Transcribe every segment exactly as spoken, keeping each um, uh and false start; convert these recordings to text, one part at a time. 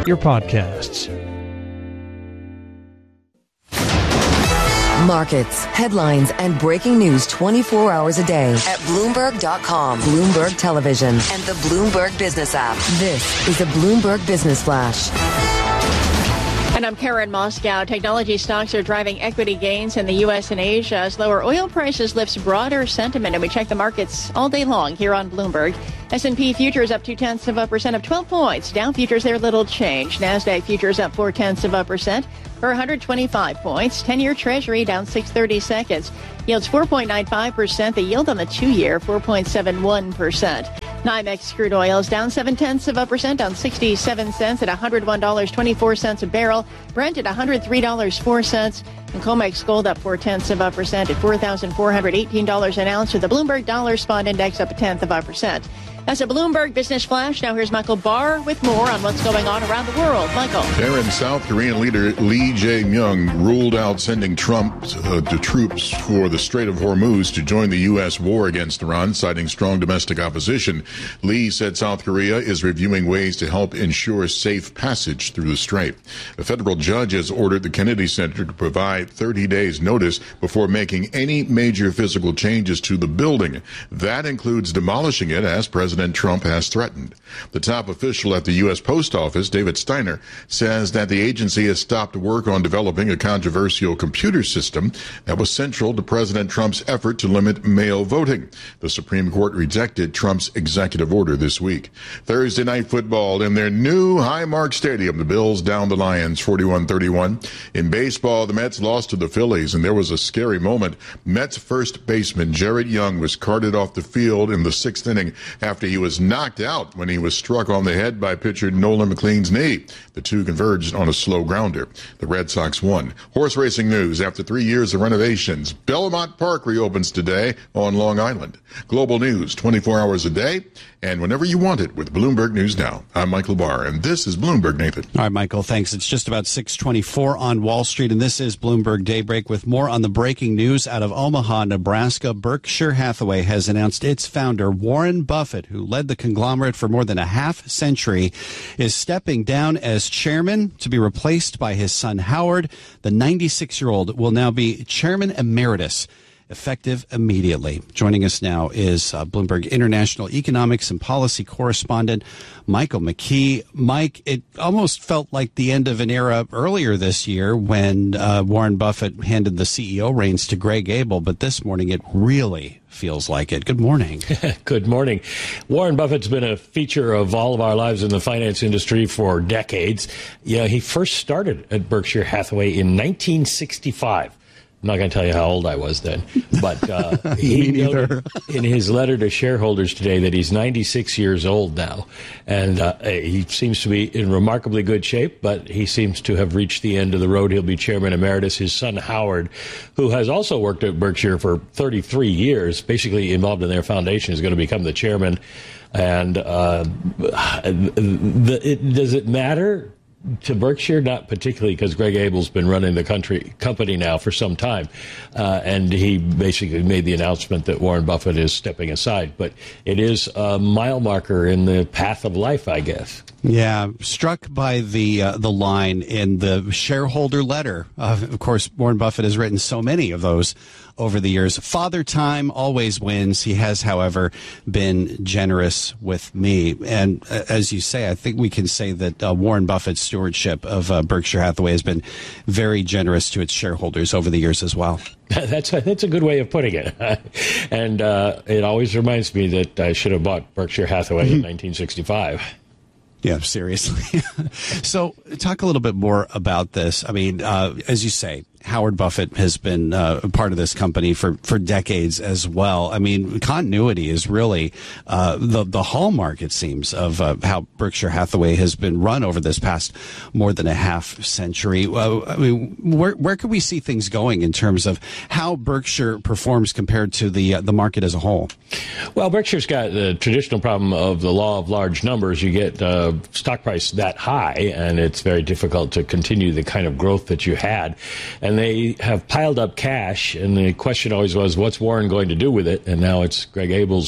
your podcasts. Markets, headlines, and breaking news twenty-four hours a day at Bloomberg dot com, Bloomberg Television, and the Bloomberg Business app. This is the Bloomberg Business Flash. And I'm Karen Moscow. Technology stocks are driving equity gains in the U S and Asia as lower oil prices lifts broader sentiment. And we check the markets all day long here on Bloomberg. S and P futures up two-tenths of a percent of twelve points. Dow futures there little change. NASDAQ futures up four-tenths of a percent for one hundred twenty-five points. ten-year Treasury down six thirty seconds. Yields four point nine five percent. The yield on the two-year, four point seven one percent. NYMEX crude oil is down seven-tenths of a percent, down sixty-seven cents at one hundred one dollars and twenty-four cents a barrel. Brent at one hundred three dollars and four cents. And COMEX gold up four-tenths of a percent at four thousand four hundred eighteen dollars an ounce, with the Bloomberg Dollar Spot Index up a tenth of a percent. That's a Bloomberg Business Flash. Now here's Michael Barr with more on what's going on around the world. Michael. There in South Korean leader Lee Jae-myung ruled out sending Trump uh, to troops for the Strait of Hormuz to join the U S war against Iran, citing strong domestic opposition. Lee said South Korea is reviewing ways to help ensure safe passage through the strait. A federal judge has ordered the Kennedy Center to provide thirty days notice before making any major physical changes to the building. That includes demolishing it, as President Trump has threatened. The top official at the U S Post Office, David Steiner, says that the agency has stopped work on developing a controversial computer system that was central to President Trump's effort to limit mail voting. The Supreme Court rejected Trump's executive order this week. Thursday night football in their new Highmark Stadium. The Bills down the Lions forty-one thirty-one. In baseball, the Mets lost to the Phillies, and there was a scary moment. Mets first baseman Jared Young was carted off the field in the sixth inning after he was knocked out when he was struck on the head by pitcher Nolan McLean's knee. The two converged on a slow grounder. The Red Sox won. Horse racing news. After three years of renovations, Belmont Park reopens today on Long Island. Global news twenty-four hours a day and whenever you want it with Bloomberg News Now. I'm Michael Barr, and this is Bloomberg, Nathan. All right, Michael, thanks. It's just about six twenty-four on Wall Street, and this is Bloomberg Daybreak with more on the breaking news out of Omaha, Nebraska. Berkshire Hathaway has announced its founder, Warren Buffett, who led the conglomerate for more than a half century, is stepping down as chairman to be replaced by his son, Howard. The ninety-six-year-old will now be chairman emeritus, effective immediately. Joining us now is uh, Bloomberg International Economics and Policy correspondent Michael McKee. Mike, it almost felt like the end of an era earlier this year when uh, Warren Buffett handed the C E O reins to Greg Abel, but this morning it really feels like it. Good morning. Good morning. Warren Buffett's been a feature of all of our lives in the finance industry for decades. Yeah, he first started at Berkshire Hathaway in nineteen sixty-five. I'm not going to tell you how old I was then, but uh, he noted in his letter to shareholders today that he's ninety-six years old now, and uh, he seems to be in remarkably good shape, but he seems to have reached the end of the road. He'll be chairman emeritus. His son, Howard, who has also worked at Berkshire for thirty-three years, basically involved in their foundation, is going to become the chairman. And uh, the, it, does it matter to Berkshire? Not particularly, because Greg Abel's been running the country company now for some time, uh, and he basically made the announcement that Warren Buffett is stepping aside. But it is a mile marker in the path of life, I guess. Yeah, struck by the uh, the line in the shareholder letter. Uh, of course, Warren Buffett has written so many of those over the years. Father Time always wins. He has, however, been generous with me. And uh, as you say, I think we can say that uh, Warren Buffett's stewardship of uh, Berkshire Hathaway has been very generous to its shareholders over the years as well. That's a, that's a good way of putting it. And uh, it always reminds me that I should have bought Berkshire Hathaway in nineteen sixty-five. Yeah, seriously. So talk a little bit more about this. I mean, uh, as you say, Howard Buffett has been uh, a part of this company for, for decades as well. I mean, continuity is really uh, the the hallmark, it seems, of uh, how Berkshire Hathaway has been run over this past more than a half century. Uh, I mean, where where could we see things going in terms of how Berkshire performs compared to the uh, the market as a whole? Well, Berkshire's got the traditional problem of the law of large numbers. You get uh, stock price that high, and it's very difficult to continue the kind of growth that you had. And they have piled up cash, and the question always was, what's Warren going to do with it? And now it's Greg Abel's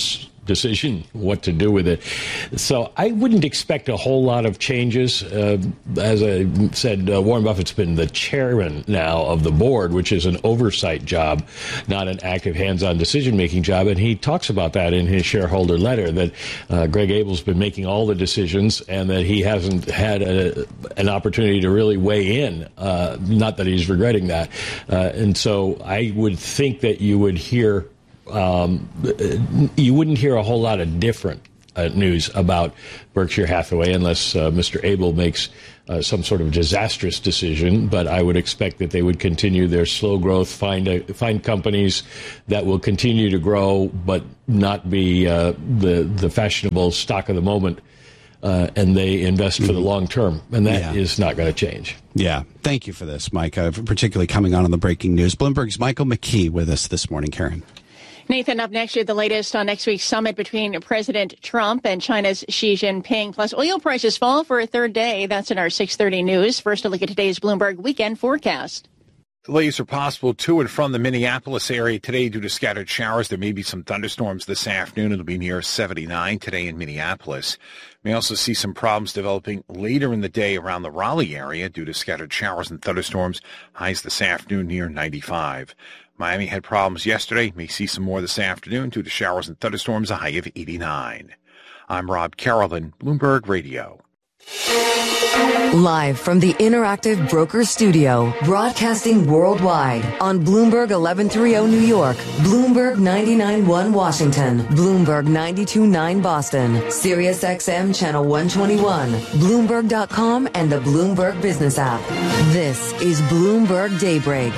decision what to do with it. So I wouldn't expect a whole lot of changes. Uh, as I said, uh, Warren Buffett's been the chairman now of the board, which is an oversight job, not an active hands-on decision-making job. And he talks about that in his shareholder letter, that uh, Greg Abel's been making all the decisions and that he hasn't had a, an opportunity to really weigh in. Uh, not that he's regretting that. Uh, and so I would think that you would hear Um, you wouldn't hear a whole lot of different uh, news about Berkshire Hathaway unless uh, Mister Abel makes uh, some sort of disastrous decision. But I would expect that they would continue their slow growth, find a, find companies that will continue to grow, but not be uh, the the fashionable stock of the moment. Uh, and they invest for the long term, and that yeah. is not going to change. Yeah. Thank you for this, Mike, uh, particularly coming on on the breaking news. Bloomberg's Michael McKee with us this morning. Karen. Nathan, up next, you have the latest on next week's summit between President Trump and China's Xi Jinping. Plus, oil prices fall for a third day. That's in our six thirty news. First, a look at today's Bloomberg weekend forecast. Delays are possible to and from the Minneapolis area today due to scattered showers. There may be some thunderstorms this afternoon. It'll be near seventy-nine today in Minneapolis. May also see some problems developing later in the day around the Raleigh area due to scattered showers and thunderstorms. Highs this afternoon near ninety-five. Miami had problems yesterday. May see some more this afternoon due to showers and thunderstorms, a high of eighty-nine. I'm Rob Carolyn, Bloomberg Radio. Live from the Interactive Broker Studio, broadcasting worldwide on Bloomberg eleven thirty New York, Bloomberg ninety-nine point one Washington, Bloomberg ninety-two point nine Boston, Sirius X M Channel one twenty-one, Bloomberg dot com, and the Bloomberg Business app. This is Bloomberg Daybreak.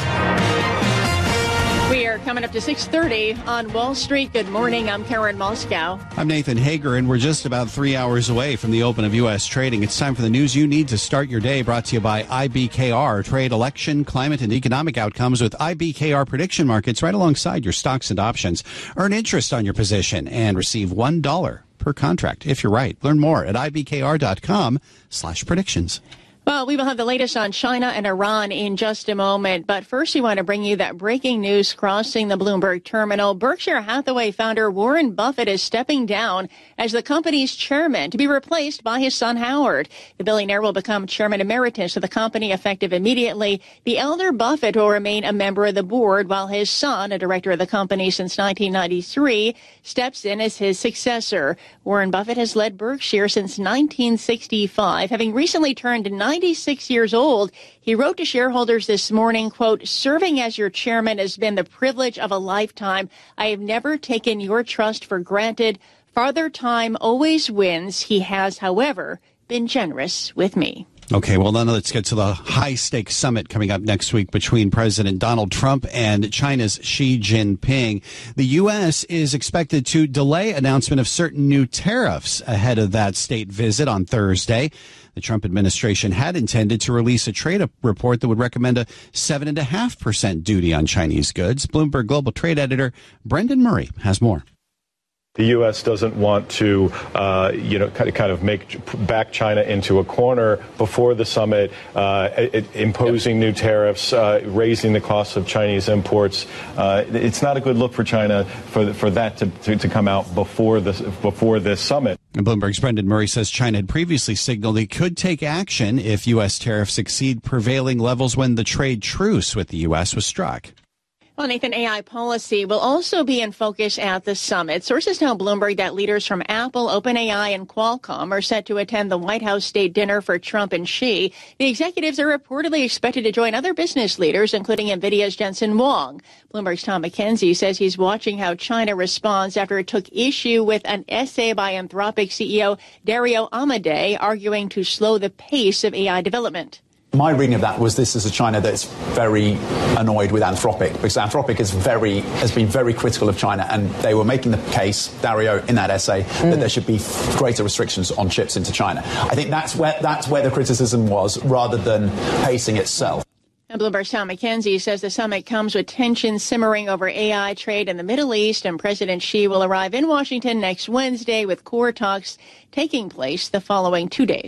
We are coming up to six thirty on Wall Street. Good morning. I'm Karen Moscow. I'm Nathan Hager, and we're just about three hours away from the open of U S trading. It's time for the news you need to start your day, brought to you by I B K R. Trade election, climate, and economic outcomes with I B K R prediction markets right alongside your stocks and options. Earn interest on your position and receive one dollar per contract if you're right. Learn more at I B K R dot com slash predictions. Well, we will have the latest on China and Iran in just a moment. But first, we want to bring you that breaking news crossing the Bloomberg terminal. Berkshire Hathaway founder Warren Buffett is stepping down as the company's chairman to be replaced by his son, Howard. The billionaire will become chairman emeritus of the company effective immediately. The elder Buffett will remain a member of the board, while his son, a director of the company since nineteen ninety-three, steps in as his successor. Warren Buffett has led Berkshire since nineteen sixty-five, having recently turned ninety-six years old. He wrote to shareholders this morning, quote, "Serving as your chairman has been the privilege of a lifetime. I have never taken your trust for granted. Father Time always wins. He has, however, been generous with me." Okay, well, then let's get to the high-stakes summit coming up next week between President Donald Trump and China's Xi Jinping. The U S is expected to delay announcement of certain new tariffs ahead of that state visit on Thursday. The Trump administration had intended to release a trade report that would recommend a seven point five percent duty on Chinese goods. Bloomberg Global Trade Editor Brendan Murray has more. The U S doesn't want to, uh, you know, kind of, kind of make back China into a corner before the summit, uh, it, imposing new tariffs, uh, raising the cost of Chinese imports. Uh, it's not a good look for China for for that to, to, to come out before this before this summit. And Bloomberg's Brendan Murray says China had previously signaled it could take action if U S tariffs exceed prevailing levels when the trade truce with the U S was struck. Well, Nathan, A I policy will also be in focus at the summit. Sources tell Bloomberg that leaders from Apple, OpenAI, and Qualcomm are set to attend the White House state dinner for Trump and Xi. The executives are reportedly expected to join other business leaders, including NVIDIA's Jensen Huang. Bloomberg's Tom McKenzie says he's watching how China responds after it took issue with an essay by Anthropic C E O Dario Amodei arguing to slow the pace of A I development. My reading of that was this is a China that's very annoyed with Anthropic, because Anthropic is very has been very critical of China, and they were making the case, Dario, in that essay, mm. that there should be greater restrictions on chips into China. I think that's where that's where the criticism was, rather than pacing itself. And Bloomberg's Tom McKenzie says the summit comes with tensions simmering over A I trade in the Middle East, and President Xi will arrive in Washington next Wednesday with core talks taking place the following two days.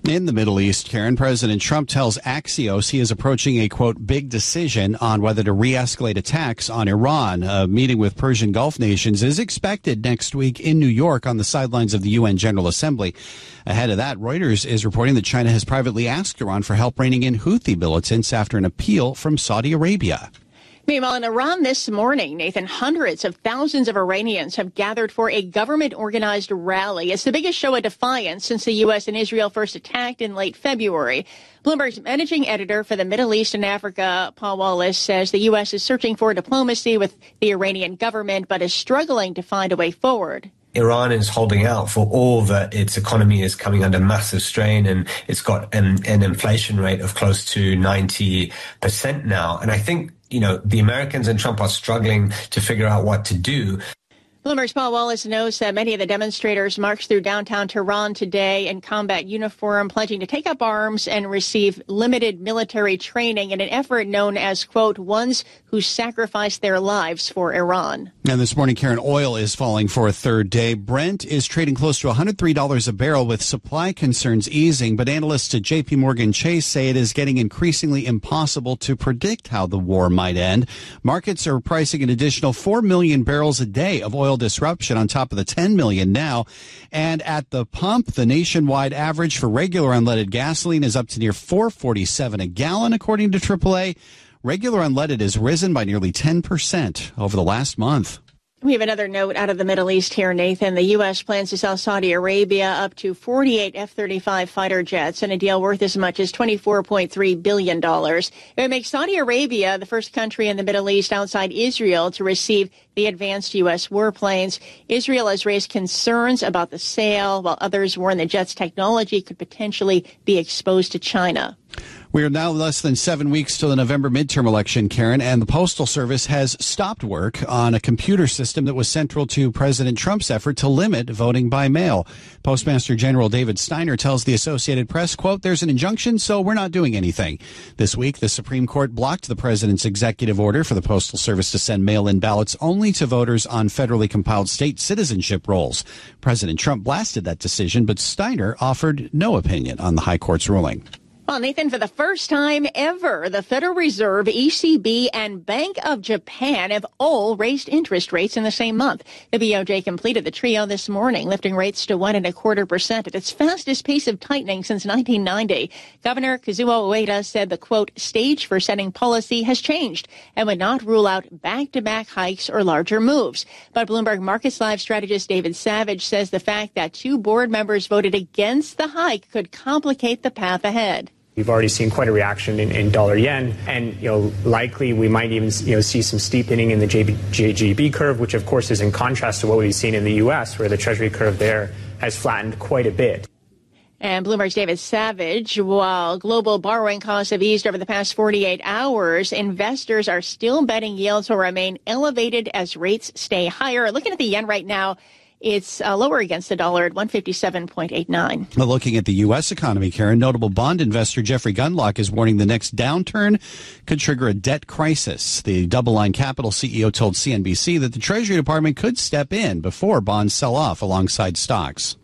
In the Middle East, Karen, President Trump tells Axios he is approaching a, quote, big decision on whether to re-escalate attacks on Iran. A meeting with Persian Gulf nations is expected next week in New York on the sidelines of the U N General Assembly. Ahead of that, Reuters is reporting that China has privately asked Iran for help reining in Houthi militants after an appeal from Saudi Arabia. Meanwhile, in Iran this morning, Nathan, hundreds of thousands of Iranians have gathered for a government-organized rally. It's the biggest show of defiance since the U S and Israel first attacked in late February. Bloomberg's managing editor for the Middle East and Africa, Paul Wallace, says the U S is searching for diplomacy with the Iranian government, but is struggling to find a way forward. Iran is holding out for all that its economy is coming under massive strain, and it's got an, an inflation rate of close to ninety percent now. And I think, you know, the Americans and Trump are struggling to figure out what to do. Bloomberg's Paul Wallace knows that many of the demonstrators marched through downtown Tehran today in combat uniform, pledging to take up arms and receive limited military training in an effort known as, quote, ones who sacrificed their lives for Iran. And this morning, Karen, oil is falling for a third day. Brent is trading close to one hundred three dollars a barrel with supply concerns easing, but analysts at J P Morgan Chase say it is getting increasingly impossible to predict how the war might end. Markets are pricing an additional four million barrels a day of oil disruption on top of the ten million now. And at the pump, the nationwide average for regular unleaded gasoline is up to near four forty-seven a gallon, according to triple A. Regular unleaded has risen by nearly ten percent over the last month. We have another note out of the Middle East here, Nathan. The U S plans to sell Saudi Arabia up to forty-eight F thirty-five fighter jets in a deal worth as much as twenty-four point three billion dollars. It would make Saudi Arabia the first country in the Middle East outside Israel to receive the advanced U S warplanes. Israel has raised concerns about the sale, while others warn the jet's technology could potentially be exposed to China. We are now less than seven weeks till the November midterm election, Karen, and the Postal Service has stopped work on a computer system that was central to President Trump's effort to limit voting by mail. Postmaster General David Steiner tells the Associated Press, quote, there's an injunction, so we're not doing anything. This week, the Supreme Court blocked the president's executive order for the Postal Service to send mail-in ballots only to voters on federally compiled state citizenship rolls. President Trump blasted that decision, but Steiner offered no opinion on the high court's ruling. Well, Nathan, for the first time ever, the Federal Reserve, E C B, and Bank of Japan have all raised interest rates in the same month. The B O J completed the trio this morning, lifting rates to one and a quarter percent at its fastest pace of tightening since nineteen ninety. Governor Kazuo Ueda said the, quote, stage for setting policy has changed and would not rule out back-to-back hikes or larger moves. But Bloomberg Markets Live strategist David Savage says the fact that two board members voted against the hike could complicate the path ahead. We've already seen quite a reaction in, in dollar yen, and you know, likely we might even you know see some steepening in the J G B curve, which of course is in contrast to what we've seen in the U S, where the Treasury curve there has flattened quite a bit. And Bloomberg's David Savage, while global borrowing costs have eased over the past forty-eight hours, investors are still betting yields will remain elevated as rates stay higher. Looking at the yen right now, it's uh, lower against the dollar at one fifty-seven point eight nine. Well, looking at the U S economy, Karen, notable bond investor Jeffrey Gundlach is warning the next downturn could trigger a debt crisis. The Double Line Capital C E O told C N B C that the Treasury Department could step in before bonds sell off alongside stocks.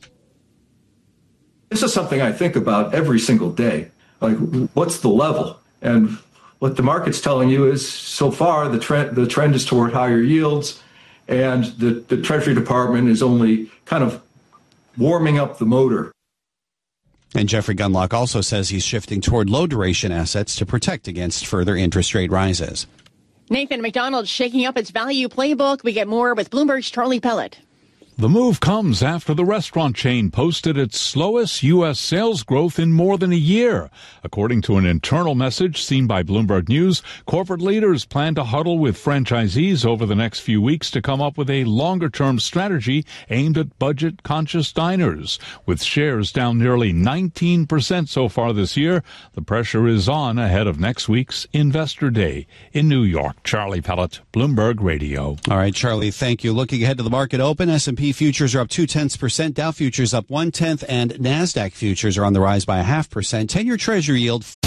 This is something I think about every single day. Like, what's the level? And what the market's telling you is, so far, the trend the trend is toward higher yields. And the, the Treasury Department is only kind of warming up the motor. And Jeffrey Gundlach also says he's shifting toward low-duration assets to protect against further interest rate rises. Nathan, McDonald's shaking up its value playbook. We get more with Bloomberg's Charlie Pellet. The move comes after the restaurant chain posted its slowest U S sales growth in more than a year. According to an internal message seen by Bloomberg News, corporate leaders plan to huddle with franchisees over the next few weeks to come up with a longer-term strategy aimed at budget-conscious diners. With shares down nearly nineteen percent so far this year, the pressure is on ahead of next week's Investor Day in New York. Charlie Pellet, Bloomberg Radio. All right, Charlie, thank you. Looking ahead to the market open, S and P futures are up two-tenths percent, Dow futures up one-tenth, and NASDAQ futures are on the rise by a half percent. ten-year Treasury yield